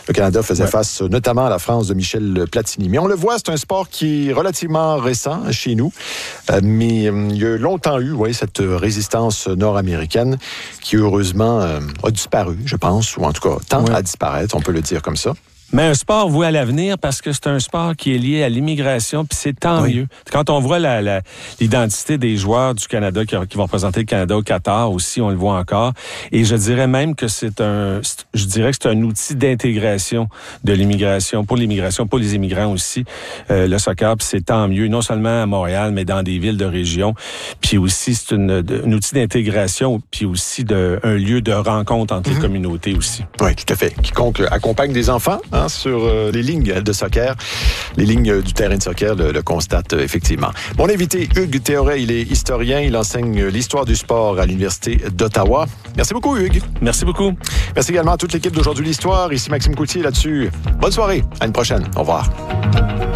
Le Canada faisait face notamment à la France de Michel Platini. Mais on le voit, c'est un sport qui est relativement récent chez nous. Mais il y a longtemps eu, cette résistance nord-américaine qui, heureusement, a disparu, je pense, ou en tout cas tend à disparaître, on peut le dire comme ça. Mais un sport voué à l'avenir parce que c'est un sport qui est lié à l'immigration, puis c'est tant mieux. Quand on voit l'identité des joueurs du Canada qui vont représenter le Canada au Qatar aussi, on le voit encore. Et je dirais même que c'est un outil d'intégration de l'immigration, pour les immigrants aussi. Le soccer, puis c'est tant mieux, non seulement à Montréal, mais dans des villes de région. Puis aussi, c'est un outil d'intégration, puis aussi un lieu de rencontre entre les communautés aussi. Oui, tout à fait. Quiconque accompagne des enfants, sur les lignes de soccer, les lignes du terrain de soccer le constate effectivement. Mon invité, Hugues Théoret, il est historien, il enseigne l'histoire du sport à l'Université d'Ottawa. Merci beaucoup, Hugues. Merci beaucoup. Merci également à toute l'équipe d'Aujourd'hui l'Histoire. Ici Maxime Coutier là-dessus. Bonne soirée. À une prochaine. Au revoir.